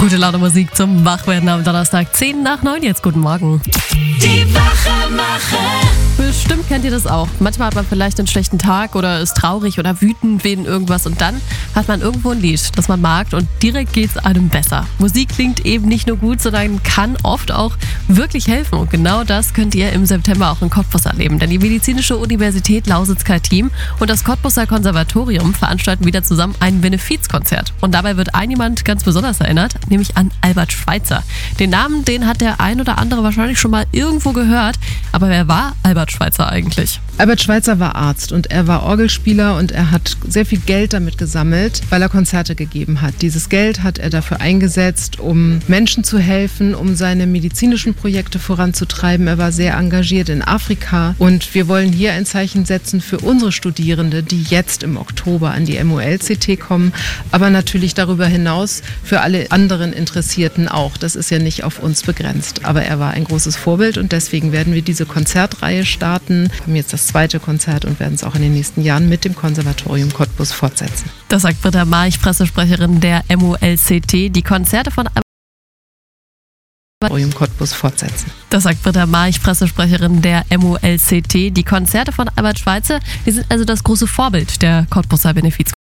Gute Laune Musik zum Wachwerden am Donnerstag, 10 nach 9 jetzt. Guten Morgen. Die Wachemacher. Bestimmt kennt ihr das auch. Manchmal hat man vielleicht einen schlechten Tag oder ist traurig oder wütend wegen irgendwas und dann hat man irgendwo ein Lied, das man mag und direkt geht's einem besser. Musik klingt eben nicht nur gut, sondern kann oft auch wirklich helfen und genau das könnt ihr im September auch in Cottbus erleben, denn die Medizinische Universität Lausitz-Kaltim und das Cottbuser Konservatorium veranstalten wieder zusammen ein Benefizkonzert und dabei wird jemand ganz besonders erinnert, nämlich an Albert Schweitzer. Den Namen, den hat der ein oder andere wahrscheinlich schon mal irgendwo gehört, aber wer war Albert Schweitzer eigentlich? Albert Schweitzer war Arzt und er war Orgelspieler und er hat sehr viel Geld damit gesammelt, weil er Konzerte gegeben hat. Dieses Geld hat er dafür eingesetzt, um Menschen zu helfen, um seine medizinischen Projekte voranzutreiben. Er war sehr engagiert in Afrika und wir wollen hier ein Zeichen setzen für unsere Studierende, die jetzt im Oktober an die MOL-CT kommen, aber natürlich darüber hinaus für alle anderen Interessierten auch. Das ist ja nicht auf uns begrenzt, aber er war ein großes Vorbild und deswegen werden wir diese Konzertreihe starten. Wir haben jetzt das zweite Konzert und werden es auch in den nächsten Jahren mit dem Konservatorium Cottbus fortsetzen. Das sagt Britta March, Pressesprecherin der MOL-CT. Die Konzerte von Cottbus fortsetzen. Das sagt Britta March, Pressesprecherin der MOL-CT. Die Konzerte von Albert Schweitzer, die sind also das große Vorbild der Cottbuser Benefiz.